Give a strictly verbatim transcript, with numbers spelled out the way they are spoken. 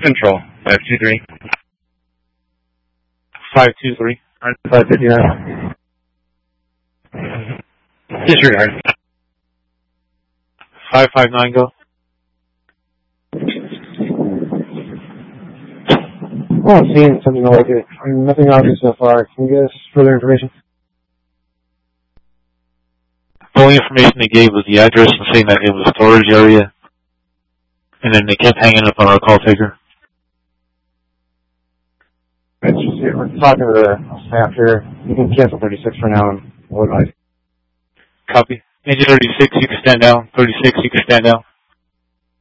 Control, five two three. five two three. five fifty-nine. Disregard. five five nine, go. Oh, I'm seeing something like it. I mean, nothing obvious so far. Can you give us further information? The only information they gave was the address and saying that it was a storage area. And then they kept hanging up on our call taker. It's just, we're talking to the staff here. You can cancel thirty-six for now and we'll advise. Copy. Engine thirty-six, you can stand down. thirty-six, you can stand down.